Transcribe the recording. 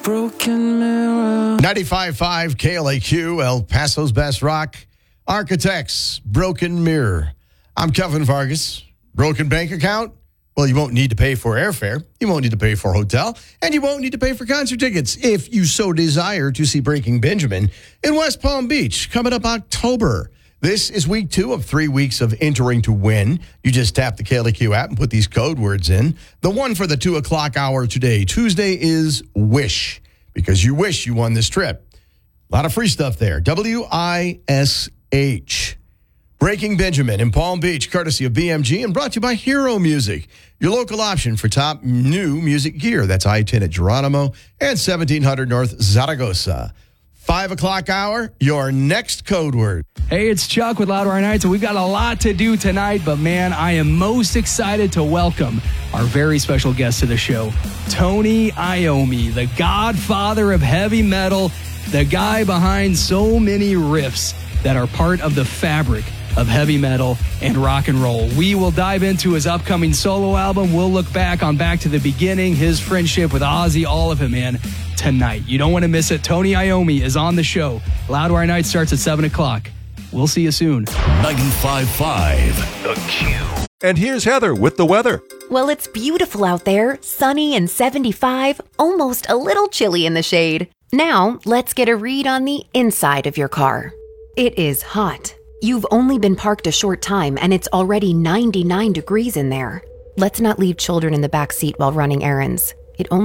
Broken mirror. 95.5 KLAQ, El Paso's Best Rock. Architects, Broken Mirror. I'm Kevin Vargas. Broken bank account? Well, you won't need to pay for airfare. You won't need to pay for a hotel. And you won't need to pay for concert tickets if you so desire to see Breaking Benjamin in West Palm Beach coming up October. This is week 2 of 3 weeks of Entering to Win. You just tap the KLAQ app and put these code words in. The one for the 2 o'clock hour today, Tuesday, is WISH, because you wish you won this trip. A lot of free stuff there. WISH. Breaking Benjamin in Palm Beach, courtesy of BMG, and brought to you by Hero Music, your local option for top new music gear. That's I-10 at Geronimo and 1700 North Zaragoza. 5 o'clock hour, your next code word. Hey, it's Chuck with Loudwire Nights, and we've got a lot to do tonight, but man, I am most excited to welcome our very special guest to the show, Tony Iommi, the godfather of heavy metal, the guy behind so many riffs that are part of the fabric of heavy metal and rock and roll. We will dive into his upcoming solo album. We'll look back on Back to the Beginning, his friendship with Ozzy, all of it, man, tonight. You don't want to miss it. Tony Iommi is on the show. Loudwire Night starts at 7 o'clock. We'll see you soon. 95.5 The Q. And here's Heather with the weather. Well, it's beautiful out there, sunny and 75, almost a little chilly in the shade. Now, let's get a read on the inside of your car. It is hot. You've only been parked a short time and it's already 99 degrees in there. Let's not leave children in the back seat while running errands. It only